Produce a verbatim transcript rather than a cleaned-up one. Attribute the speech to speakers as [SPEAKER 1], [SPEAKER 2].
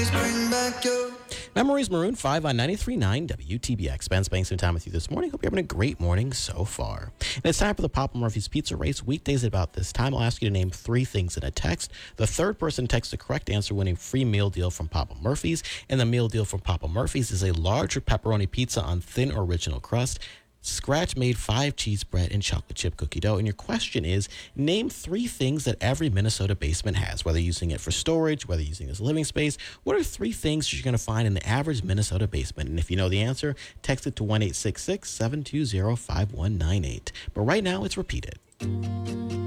[SPEAKER 1] Memories Maroon five on ninety-three point nine W T B X. Ben spending some time with you this morning. Hope you're having a great morning so far. And it's time for the Papa Murphy's Pizza Race. Weekdays at about this time, I'll ask you to name three things in a text. The third person to text the correct answer winning free meal deal from Papa Murphy's. And the meal deal from Papa Murphy's is a larger pepperoni pizza on thin original crust, scratch-made five cheese bread, and chocolate chip cookie dough. And your question is, name three things that every Minnesota basement has, whether using it for storage, whether using it as a living space. What are three things you're going to find in the average Minnesota basement? And if you know the answer, text it to one eight six six, seven two zero, five one nine eight. But right now, it's repeated.